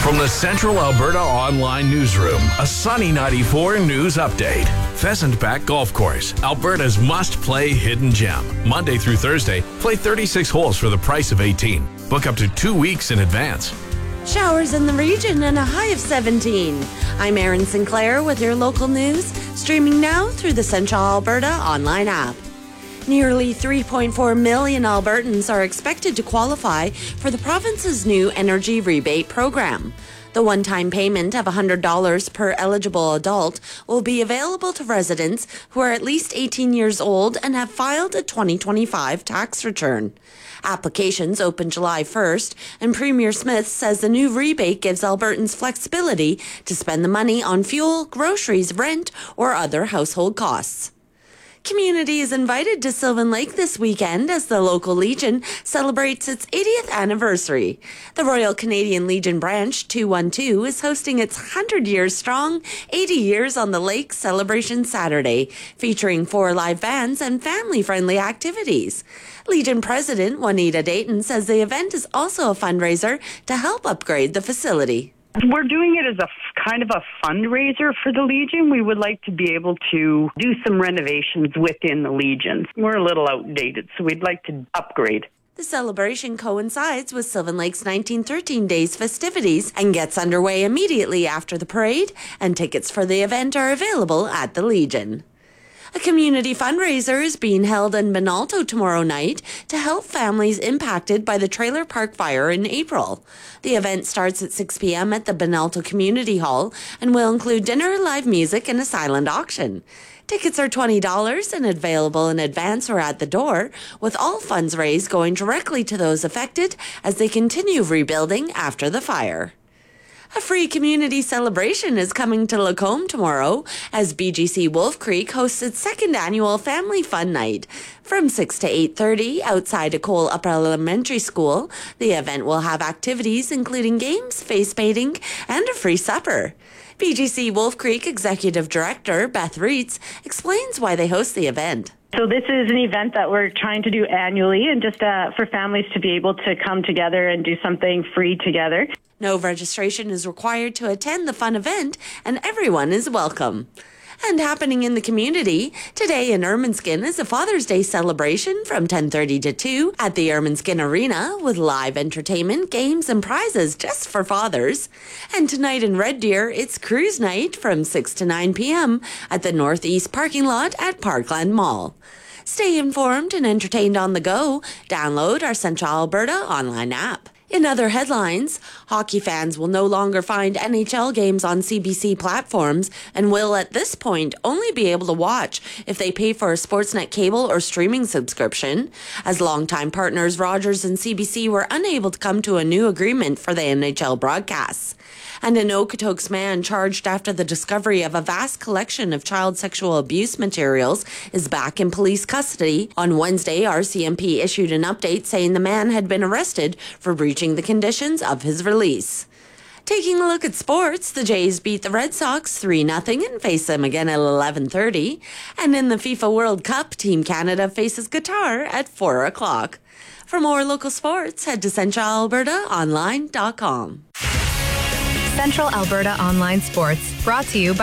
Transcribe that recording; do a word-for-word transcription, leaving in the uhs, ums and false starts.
From the Central Alberta Online Newsroom, a Sunny ninety-four news update. Pheasant Back Golf Course, Alberta's must-play hidden gem. Monday through Thursday, play thirty-six holes for the price of eighteen. Book up to two weeks in advance. Showers in the region and a high of seventeen. I'm Erin Sinclair with your local news, streaming now through the Central Alberta Online app. Nearly three point four million Albertans are expected to qualify for the province's new energy rebate program. The one-time payment of one hundred dollars per eligible adult will be available to residents who are at least eighteen years old and have filed a twenty twenty-five tax return. Applications open July first, and Premier Smith says the new rebate gives Albertans flexibility to spend the money on fuel, groceries, rent, or other household costs. Community is invited to Sylvan Lake this weekend as the local Legion celebrates its eightieth anniversary. The Royal Canadian Legion Branch two one two is hosting its one hundred years strong eighty years on the Lake celebration Saturday, featuring four live bands and family-friendly activities. Legion President Juanita Dayton says the event is also a fundraiser to help upgrade the facility. We're doing it as a kind of a fundraiser for the Legion. We would like to be able to do some renovations within the Legion. We're a little outdated, so we'd like to upgrade. The celebration coincides with Sylvan Lake's nineteen thirteen Days festivities and gets underway immediately after the parade, and tickets for the event are available at the Legion. A community fundraiser is being held in Benalto tomorrow night to help families impacted by the trailer park fire in April. The event starts at six p.m. at the Benalto Community Hall and will include dinner, live music, and a silent auction. Tickets are twenty dollars and available in advance or at the door, with all funds raised going directly to those affected as they continue rebuilding after the fire. A free community celebration is coming to Lacombe tomorrow as B G C Wolf Creek hosts its second annual Family Fun Night. From six to eight thirty outside Ecole Upper Elementary School, the event will have activities including games, face painting, and a free supper. B G C Wolf Creek Executive Director Beth Reitz explains why they host the event. So this is an event that we're trying to do annually, and just uh, for families to be able to come together and do something free together. No registration is required to attend the fun event, and everyone is welcome. And happening in the community, today in Ermineskin is a Father's Day celebration from ten thirty to two at the Ermineskin Arena with live entertainment, games, and prizes just for fathers. And tonight in Red Deer, it's cruise night from six to nine p.m. at the Northeast parking lot at Parkland Mall. Stay informed and entertained on the go. Download our Central Alberta online app. In other headlines, hockey fans will no longer find N H L games on C B C platforms and will at this point only be able to watch if they pay for a Sportsnet cable or streaming subscription, as longtime partners Rogers and C B C were unable to come to a new agreement for the N H L broadcasts. And an Okotoks man charged after the discovery of a vast collection of child sexual abuse materials is back in police custody. On Wednesday, R C M P issued an update saying the man had been arrested for breaching the conditions of his release. Taking a look at sports, the Jays beat the Red Sox three nothing and face them again at eleven thirty. And in the FIFA World Cup, Team Canada faces Qatar at four o'clock. For more local sports, head to central alberta online dot com. Central Alberta Online Sports, brought to you by